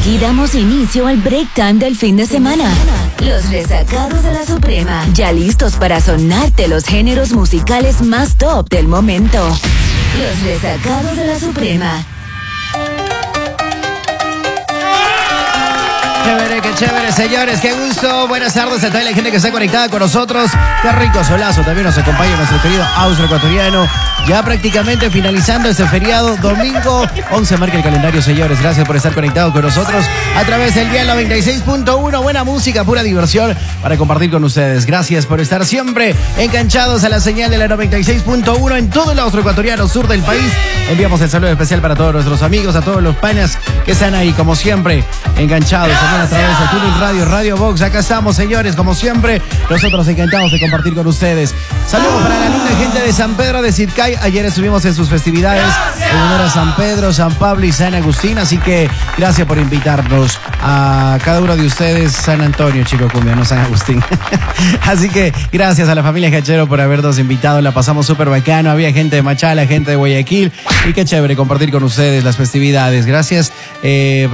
Aquí damos inicio al break time del fin de semana. Los resacados de la Suprema, ya listos para sonarte los géneros musicales más top del momento. Los resacados de la Suprema. Qué chévere, señores, qué gusto. Buenas tardes a toda la gente que está conectada con nosotros. Qué rico solazo, también nos acompaña nuestro querido austroecuatoriano. Ya prácticamente finalizando este feriado, domingo 11 marca el calendario, señores. Gracias por estar conectados con nosotros a través del dial 96.1. Buena música, pura diversión para compartir con ustedes. Gracias por estar siempre enganchados a la señal de la 96.1 en todo el austroecuatoriano sur del país. Enviamos el saludo especial para todos nuestros amigos, a todos los panas que están ahí, como siempre, enganchados también a través de Tuning Radio, Radio Box. Acá estamos, señores, como siempre, nosotros encantados de compartir con ustedes. Saludos para la linda gente de San Pedro de Sitcay. Ayer estuvimos en sus festividades en honor a San Pedro, San Pablo y San Agustín, así que gracias por invitarnos a cada uno de ustedes. San Antonio, Chico Cumbia, no San Agustín. Así que gracias a la familia Cachero por habernos invitado, la pasamos súper bacano. Había gente de Machala, gente de Guayaquil, y qué chévere compartir con ustedes las festividades. Gracias por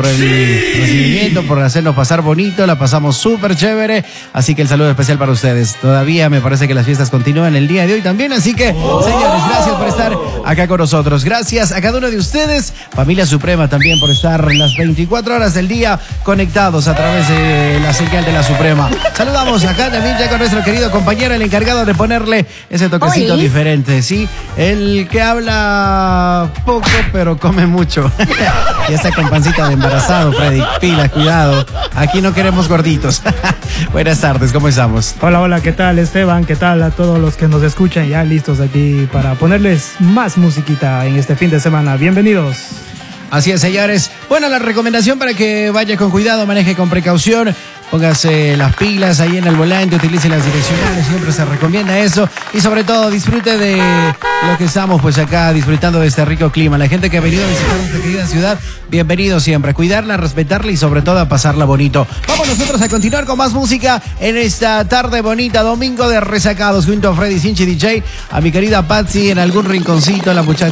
el recibimiento, por hacernos pasar bonito, la pasamos súper chévere, así que el saludo especial para ustedes. Todavía me parece que las fiestas continúan el día de hoy también, así que señores, gracias por estar acá con nosotros. Gracias a cada uno de ustedes, familia Suprema, también por estar las 24 horas del día conectados a través de la señal de la Suprema. Saludamos acá también ya con nuestro querido compañero, el encargado de ponerle ese toquecito diferente, ¿sí? El que habla poco pero come mucho. Y está con pancita de embarazado, Freddy. Pilas, cuidado. Aquí no queremos gorditos. Buenas tardes, ¿cómo estamos? Hola, ¿qué tal, Esteban? ¿Qué tal a todos los que nos escuchan? Ya listos aquí para ponerles más musiquita en este fin de semana. Bienvenidos. Así es, señores. Bueno, la recomendación para que vaya con cuidado, maneje con precaución, póngase las pilas ahí en el volante, utilice las direccionales, siempre se recomienda eso. Y sobre todo, disfrute de lo que estamos pues acá disfrutando de este rico clima. La gente que ha venido a visitar nuestra querida ciudad, bienvenido siempre. A cuidarla, a respetarla y sobre todo a pasarla bonito. Vamos nosotros a continuar con más música en esta tarde bonita, domingo de resacados, junto a Freddy Sinchi DJ, a mi querida Patsy en algún rinconcito, la muchacha